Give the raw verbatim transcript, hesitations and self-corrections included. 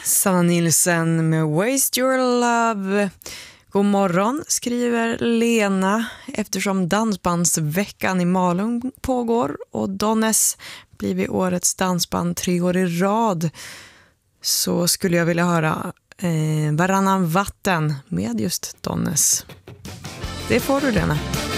Sanna Nielsen med Waste Your Love. God morgon, skriver Lena. Eftersom dansbandsveckan i Malung pågår och Donnes blivit årets dansband tre år i rad, så skulle jag vilja höra eh, Varannan vatten med just Donnes. Det får du, Lena.